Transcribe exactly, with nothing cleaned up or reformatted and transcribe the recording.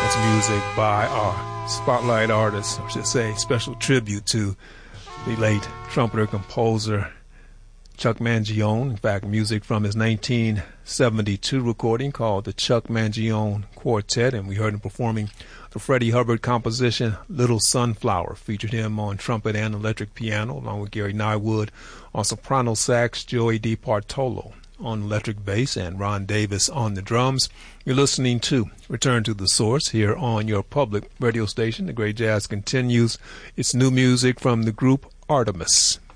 That's music by our spotlight artist, I should say, special tribute to the late trumpeter composer Chuck Mangione. In fact, music from his nineteen seventy-two recording called the Chuck Mangione Quartet, and we heard him performing the Freddie Hubbard composition Little Sunflower. Featured him on trumpet and electric piano, along with Gary Nywood on soprano sax, Joey DiPartolo on electric bass, and Ron Davis on the drums. You're listening to Return to the Source here on your public radio station. The great jazz continues. It's new music from the group Artemis.